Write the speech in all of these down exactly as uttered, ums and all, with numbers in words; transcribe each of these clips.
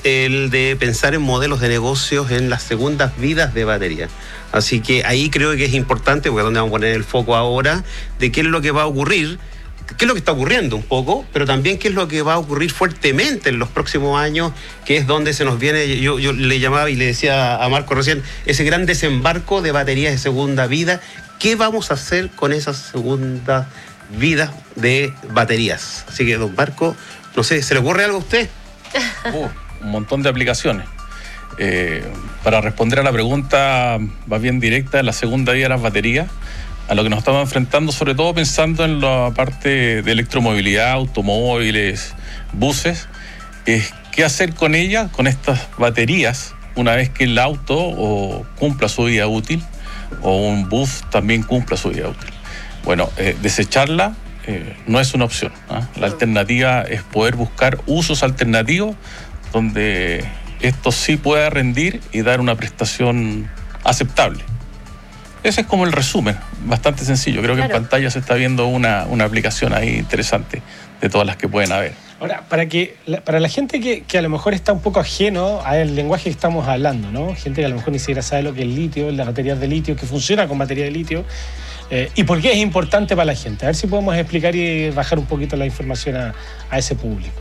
el de pensar en modelos de negocios en las segundas vidas de batería. Así que ahí creo que es importante, porque es donde vamos a poner el foco ahora, de qué es lo que va a ocurrir, qué es lo que está ocurriendo un poco, pero también qué es lo que va a ocurrir fuertemente en los próximos años, que es donde se nos viene, yo, yo le llamaba y le decía a Marco recién, ese gran desembarco de baterías de segunda vida. ¿Qué vamos a hacer con esas segundas vidas de baterías? Así que, don Marco, no sé, ¿se le ocurre algo a usted? Uh, un montón de aplicaciones. Eh, para responder a la pregunta más bien directa de la segunda vida de las baterías, a lo que nos estamos enfrentando, sobre todo pensando en la parte de electromovilidad, automóviles, buses, es qué hacer con ellas, con estas baterías, una vez que el auto o cumpla su vida útil, o un bus también cumpla su vida útil. Bueno, eh, desecharla eh, no es una opción, ¿eh? La alternativa es poder buscar usos alternativos donde esto sí pueda rendir y dar una prestación aceptable. Ese es como el resumen, bastante sencillo. Creo que claro, en pantalla se está viendo una, una aplicación ahí interesante de todas las que pueden haber. Ahora, para que para la gente que, que a lo mejor está un poco ajeno al lenguaje que estamos hablando, ¿no? Gente que a lo mejor ni siquiera sabe lo que es el litio, las baterías de litio, que funciona con batería de litio, eh, y por qué es importante para la gente. A ver si podemos explicar y bajar un poquito la información a, a ese público.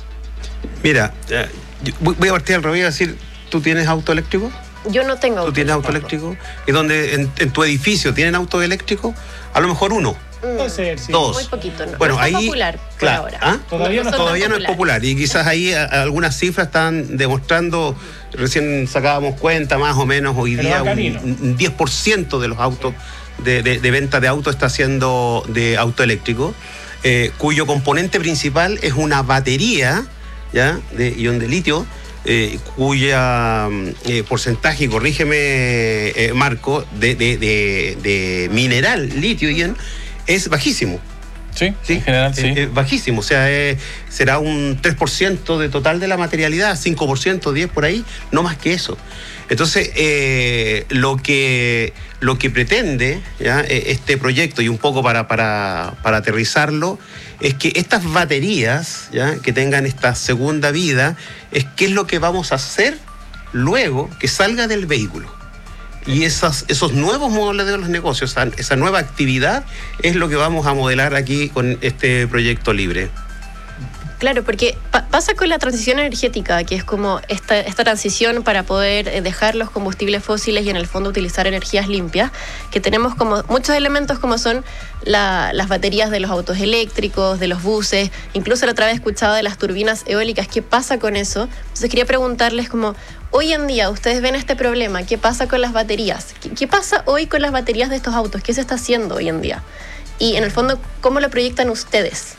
Mira, eh, voy a partir al revés y decir, ¿tú tienes auto eléctrico? Yo no tengo auto. ¿Tú tienes auto eléctrico? ¿Y donde en, en tu edificio tienen auto eléctrico? A lo mejor uno. Puede ser, sí. Dos. Muy poquito, ¿no? Bueno, no es ahí, popular por claro, ahora. ¿ah? Todavía, no, no, todavía no es popular. Y quizás ahí a, a algunas cifras están demostrando, recién sacábamos cuenta más o menos hoy Pero día un, un diez por ciento de los autos de, de, de venta de autos está siendo de auto eléctrico, eh, cuyo componente principal es una batería, ¿ya?, de ion de litio, Eh, cuya eh, porcentaje, corrígeme eh, Marco, de, de, de, de mineral litio-ion es bajísimo. Sí, ¿sí? En general sí. Es, es bajísimo, o sea, eh, será un tres por ciento de total de la materialidad, cinco por ciento, diez por ahí, no más que eso. Entonces, eh, lo que lo que pretende, ¿ya?, este proyecto, y un poco para, para, para aterrizarlo, es que estas baterías, ¿ya?, que tengan esta segunda vida, es qué es lo que vamos a hacer luego que salga del vehículo. Y esas, esos nuevos modelos de los negocios, esa, esa nueva actividad, es lo que vamos a modelar aquí con este proyecto libre. Claro, porque pa- pasa con la transición energética, que es como esta, esta transición para poder eh, dejar los combustibles fósiles y en el fondo utilizar energías limpias, que tenemos como muchos elementos como son la, las baterías de los autos eléctricos, de los buses, incluso la otra vez escuchaba de las turbinas eólicas. ¿Qué pasa con eso? Entonces quería preguntarles como, hoy en día ustedes ven este problema, ¿qué pasa con las baterías? ¿Qué, qué pasa hoy con las baterías de estos autos? ¿Qué se está haciendo hoy en día? Y en el fondo, ¿cómo lo proyectan ustedes?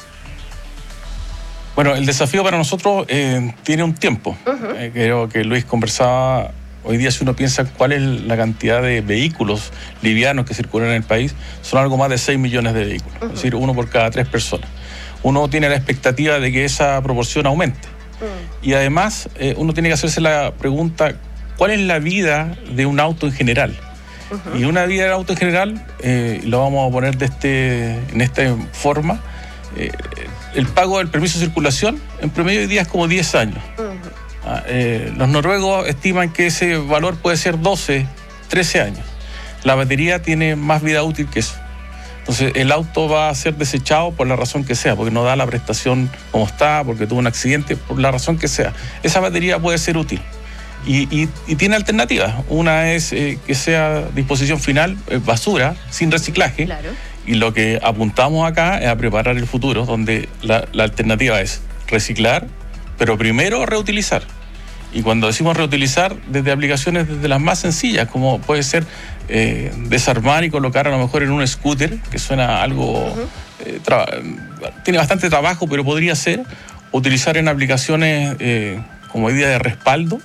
Bueno, el desafío para nosotros eh, tiene un tiempo. Uh-huh. Eh, creo que Luis conversaba, hoy día si uno piensa cuál es la cantidad de vehículos livianos que circulan en el país, son algo más de seis millones de vehículos, uh-huh, es decir, uno por cada tres personas. Uno tiene la expectativa de que esa proporción aumente. Uh-huh. Y además, eh, uno tiene que hacerse la pregunta, ¿cuál es la vida de un auto en general? Uh-huh. Y una vida del auto en general, eh, lo vamos a poner de este, en esta forma, eh, el pago del permiso de circulación en promedio hoy día es como diez años. Uh-huh. Ah, eh, los noruegos estiman que ese valor puede ser doce, trece años. La batería tiene más vida útil que eso. Entonces el auto va a ser desechado por la razón que sea, porque no da la prestación como está, porque tuvo un accidente, por la razón que sea. Esa batería puede ser útil. Y, y, y tiene alternativas. Una es eh, que sea disposición final, eh, basura, sin reciclaje. Claro. Y lo que apuntamos acá es a preparar el futuro, donde la, la alternativa es reciclar, pero primero reutilizar. Y cuando decimos reutilizar, desde aplicaciones desde las más sencillas, como puede ser eh, desarmar y colocar a lo mejor en un scooter, que suena algo... Uh-huh. eh, tra- tiene bastante trabajo, pero podría ser utilizar en aplicaciones eh, como idea de respaldo,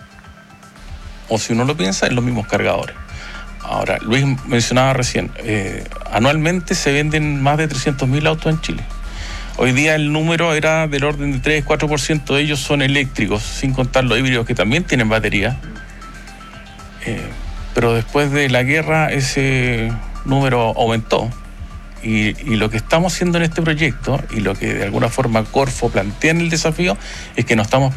o si uno lo piensa, en los mismos cargadores. Ahora, Luis mencionaba recién, eh, anualmente se venden más de trescientos mil autos en Chile. Hoy día el número era del orden de tres a cuatro por ciento de ellos son eléctricos, sin contar los híbridos que también tienen batería. Eh, pero después de la guerra ese número aumentó. Y, y lo que estamos haciendo en este proyecto, y lo que de alguna forma Corfo plantea en el desafío, es que nos estamos